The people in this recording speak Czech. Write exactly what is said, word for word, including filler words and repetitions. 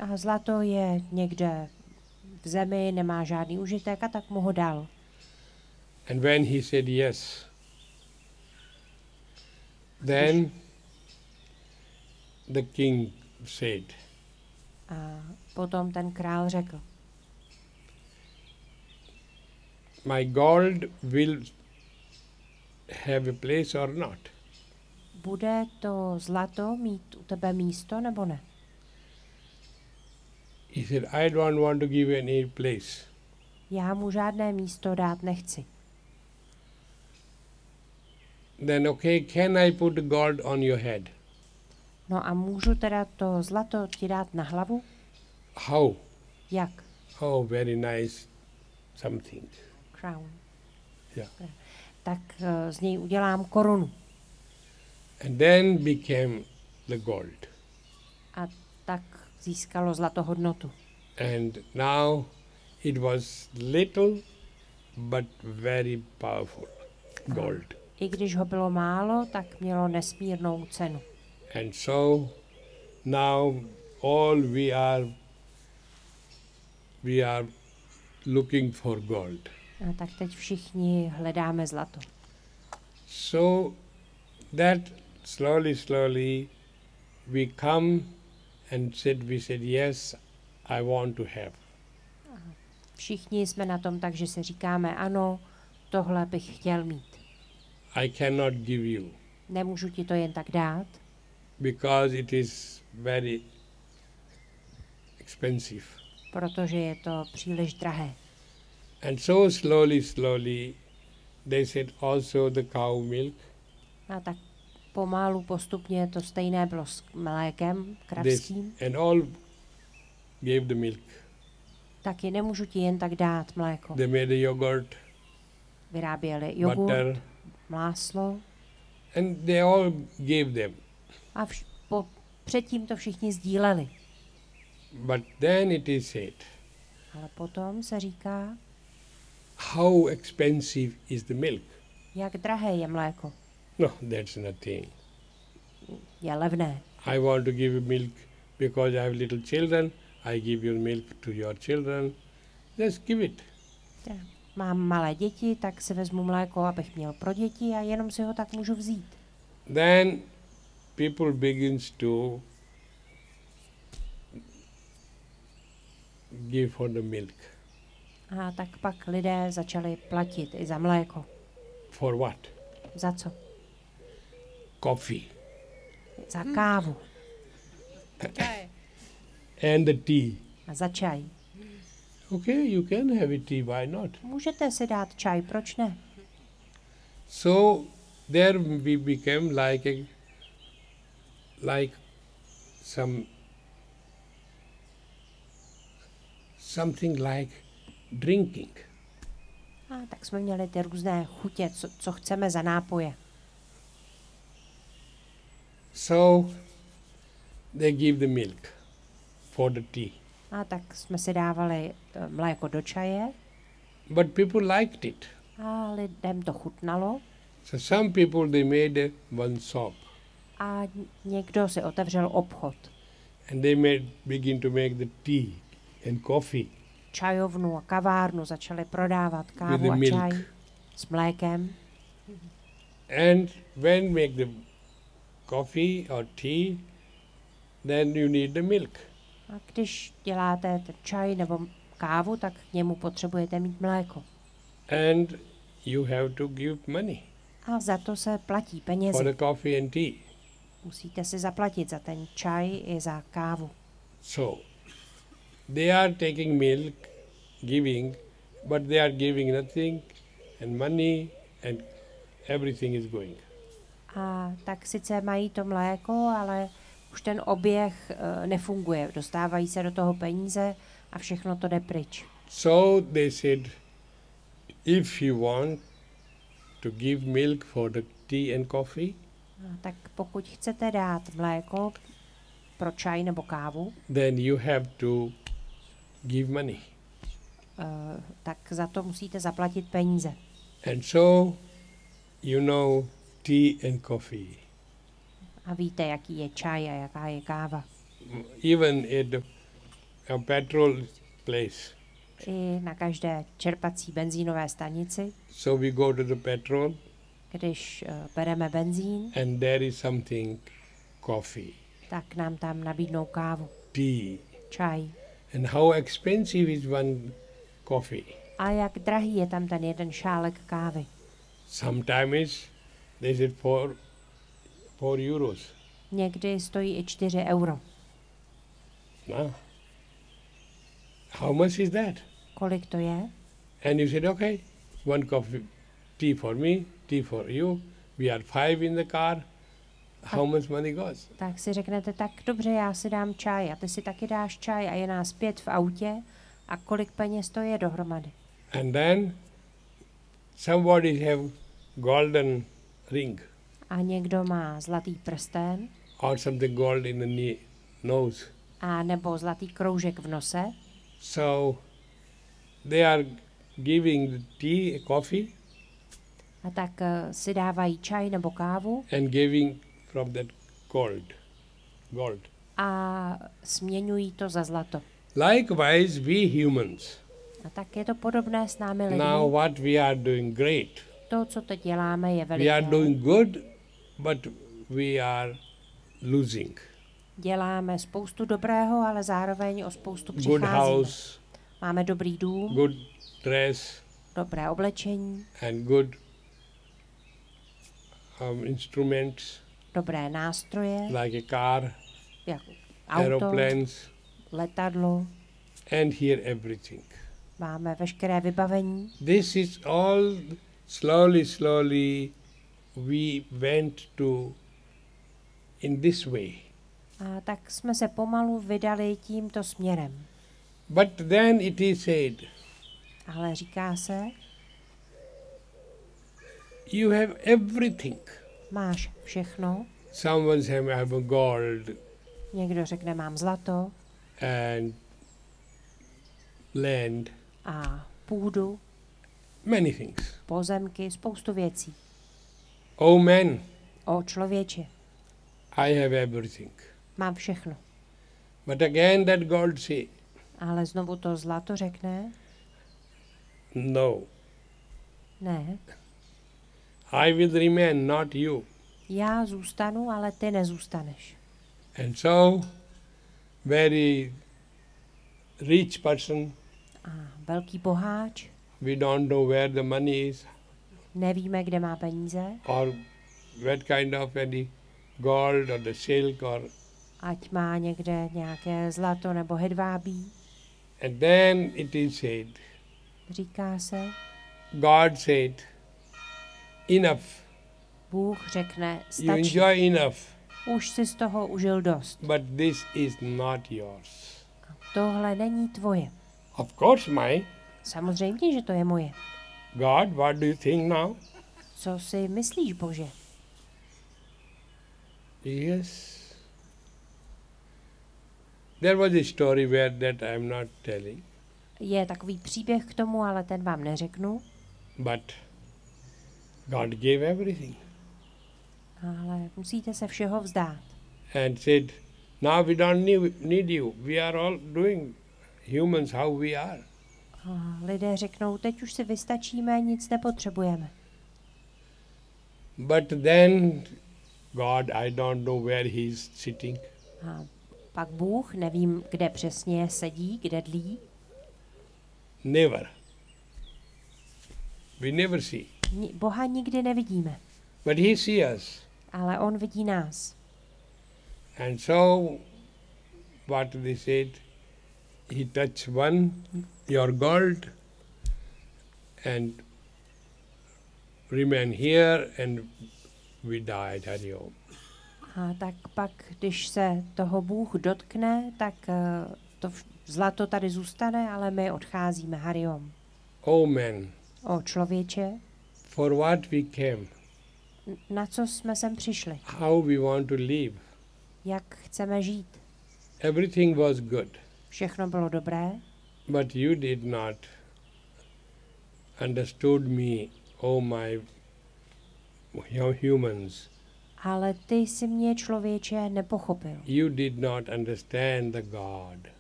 a zlato je někde v zemi, nemá žádný užitek a tak mu ho dal. And when he said yes, then the king said, A potom ten král řekl, my gold will have a place or not? bude to zlato mít u tebe místo nebo ne? He said, I don't want to give any place. Já mu žádné místo dát nechci. Then okay, can I put gold on your head? No a můžu teda to zlato ti dát na hlavu? How? Jak? Oh, very nice something. Crown. Yeah. Tak uh, z něj udělám korunu. And then became the gold. A tak získalo zlato hodnotu. And now it was little but very powerful gold. I když ho bylo málo, tak mělo nesmírnou cenu. And so now all we are we are looking for gold. A tak teď všichni hledáme zlato. So that slowly, slowly we come and said, we said, yes, I want to have. Všichni jsme na tom tak, že si říkáme, ano, tohle bych chtěl mít. I cannot give you. Nemůžu ti to jen tak dát. Because it is very expensive. Protože je to příliš drahé. And so slowly, slowly, they said also the cow milk. A tak pomalu, postupně to stejné bylo s mlékem kravským. They, and all gave the milk. Taky nemůžu ti jen tak dát mléko. They made a yogurt, Vyráběli jogurt, butter, máslo. and they all gave them. A vš- po, předtím to všichni sdíleli. But then it is said, Ale potom se říká, how expensive is the milk? jak drahé je mléko. No, that's nothing. Je levné. I want to give you milk because I have little children. I give you milk to your children. Just give it. Tak, mám malé děti, tak si vezmu mléko, abych měl pro děti a jenom si ho tak můžu vzít. Then people begins to give for the milk. A tak pak lidé začali platit i za mléko. For what? Za co? Coffee. Za kávu. And the tea. A za čaj. Okay, you can have a tea, why not? Můžete si dát čaj, proč ne? So there we became like a like some something like drinking. A tak jsme měli ty různé chutě, co, co chceme za nápoje. So they give the milk for the tea. A tak jsme si dávali eh, mléko do čaje But people liked it. a lidem to chutnalo. So some people they made a one shop A někdo si otevřel obchod. and they made begin to make the tea and coffee Čajovnu a kavárnu začali prodávat with kávu the a milk. čaj s mlékem. And when make the coffee or tea, then you need the milk. A když děláte ten čaj nebo kávu, tak k němu potřebujete mít mléko. And you have to give money A za to se platí for penězi. the coffee and tea. Musíte si zaplatit za ten čaj i za kávu. So they are taking milk, giving, but they are giving nothing, and money and everything is going. A tak sice mají to mléko, ale už ten oběh uh, nefunguje. Dostávají se do toho peníze a všechno to jde pryč. So they said, if you want to give milk for the tea and coffee, A tak pokud chcete dát mléko pro čaj nebo kávu, then you have to give money. uh, tak za to musíte zaplatit peníze. And so, you know, tea and coffee. A víte, jaký je čaj a jaká je káva. Even at the a petrol place. I na každé čerpací benzínové stanici, So we go to the petrol když uh, bereme benzín, and there is something, coffee, tak nám tam nabídnou kávu, tea. čaj. And how expensive is one coffee? A jak drahý je tam ten jeden šálek kávy. Sometimes they said four, four euros. Někdy stojí i čtyři euro. No. How much is that? Kolik to je? And you said, okay, one coffee, tea for me, tea for you. We are five in the car. How much money goes? Tak si řeknete, tak dobře, já si dám čaj a ty si taky dáš čaj a je nás pět v autě a kolik peněz to je dohromady. And then somebody have golden ring A někdo má zlatý prsten or something gold in the knee, nose. a nebo zlatý kroužek v nose. So they are giving the tea, coffee, A tak uh, si dávají čaj nebo kávu and giving from that gold. Gold. a směňují to za zlato. Likewise, we humans. A tak je to podobné s námi lidmi. Now what we are doing great. To, co teď děláme, je We are veliké. doing good, but we are losing. Děláme spoustu dobrého, ale zároveň o spoustu Good přicházíme. house, Máme dobrý dům, good dress, dobré oblečení, and good um, instruments dobré nástroje, like a car, jako auto, aeroplanes, letadlo, and here everything. máme veškeré vybavení. This is all slowly, slowly we went to in this way. A tak jsme se pomalu vydali tímto směrem. But then it is said, Ale říká se, you have everything. máš všechno. Someone say, I have a gold Někdo řekne, mám zlato and land, a půdu, many things. pozemky, spoustu věcí. Oh man, O člověče, I have everything. mám všechno. But again that gold say, Ale znovu to zlato řekne, no, ne, I will remain, not you. já zůstanu, ale ty nezůstaneš. And so, very rich person, A velký boháč, we don't know where the money is, nevíme, kde má peníze, or what kind of any gold or the silk, or ať má někde nějaké zlato nebo hedvábí. and then it is said, Říká se, God said, enough, Bůh řekne, you stačí, enjoy enough, už si z toho užil dost. but this is not yours. Tohle není tvoje. Of course, my Samozřejmě, že to je moje. God, what do you think now? Co si myslíš, Bože? Yes. There was a story where that I am not telling, Je takový příběh k tomu, ale ten vám neřeknu. but God gave everything Ale musíte se všeho vzdát. and said, now we don't need, need you. We are all doing humans how we are. A lidé řeknou, teď už si vystačíme, nic nepotřebujeme. But then God, I don't know where he is sitting. A pak Bůh, nevím, kde přesně sedí, kde dlí, Never. We never see. Ni- Boha nikdy nevidíme, But he sees us. ale on vidí nás. And so, what they said, he touched one, your gold, and remain here, and we died. Hari Om. A tak pak, když se toho Bůh dotkne, tak eh, to v- zlato tady zůstane, ale my odcházíme. Hariom. Oh man, O člověče, for what we came, n- na co jsme sem přišli? how we want to live. Jak chceme žít? Everything was good, Všechno bylo dobré, but you did not understood me, oh my hu- humans. ale ty si mě, člověče, nepochopil. You did not understand the God.